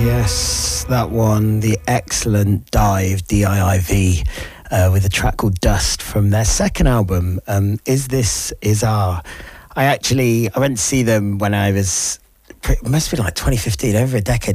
Yes, that one, the excellent Dive, D-I-I-V, with a track called Dust from their second album, Is This Is Our. I went to see them when I was, it must have been like 2015, over a decade